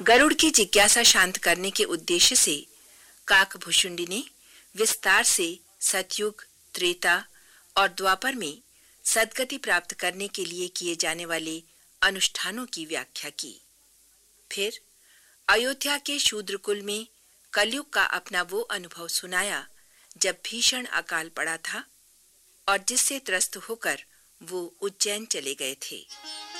गरुड़ की जिज्ञासा शांत करने के उद्देश्य से काकभुशुंडी ने विस्तार से सतयुग, त्रेता और द्वापर में सद्गति प्राप्त करने के लिए किए जाने वाले अनुष्ठानों की व्याख्या की। फिर अयोध्या के शूद्रकुल में कलयुग का अपना वो अनुभव सुनाया जब भीषण अकाल पड़ा था और जिससे त्रस्त होकर वो उज्जैन चले गए थे।